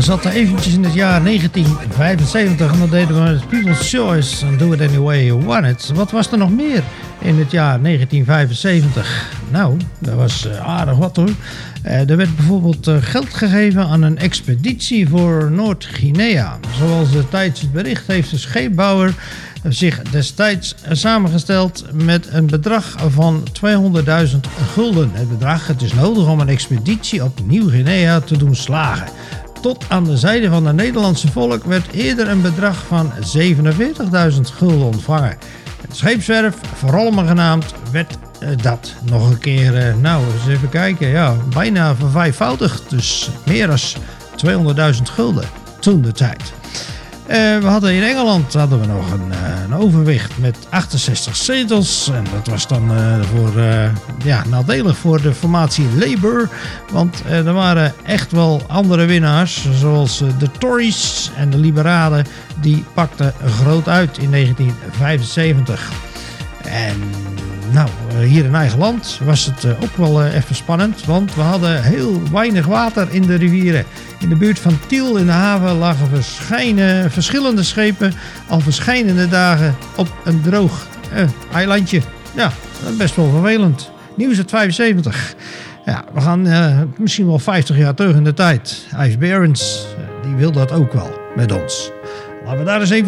zaten eventjes in het jaar 1975 en dat deden we met People's Choice en Do It Any Way You Want It. Wat was er nog meer in het jaar 1975? Nou, dat was aardig wat hoor. Er werd bijvoorbeeld geld gegeven aan een expeditie voor Noord-Guinea. Zoals destijds het bericht heeft de scheepbouwer zich destijds samengesteld met een bedrag van 200.000 gulden. Het is nodig om een expeditie op Nieuw-Guinea te doen slagen. Tot aan de zijde van het Nederlandse volk werd eerder een bedrag van 47.000 gulden ontvangen. Het scheepswerf, Verolmen genaamd, werd dat nog een keer, eens even kijken, ja, bijna vervijfvoudigd. Dus meer dan 200.000 gulden toen de tijd. We hadden in Engeland nog een overwicht met 68 zetels. En dat was dan nadelig voor de formatie Labour. Want er waren echt wel andere winnaars. Zoals de Tories en de Liberalen. Die pakten groot uit in 1975. En hier in eigen land was het ook wel even spannend. Want we hadden heel weinig water in de rivieren. In de buurt van Tiel in de haven lagen verschillende schepen al verschillende dagen op een droog eilandje. Ja, best wel vervelend. Nieuws uit 75. Ja, we gaan misschien wel 50 jaar terug in de tijd. Ives Behrens, die wil dat ook wel met ons. Laten we daar eens even